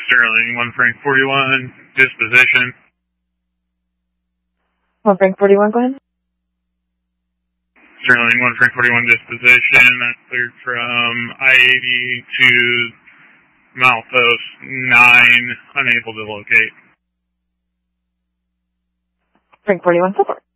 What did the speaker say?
Sterling 1 Frank 41, disposition. 1 Frank 41, go ahead. Sterling 1 Frank 41, disposition. That's cleared from I-80 to Malthus 9, unable to locate. Frank 41, support.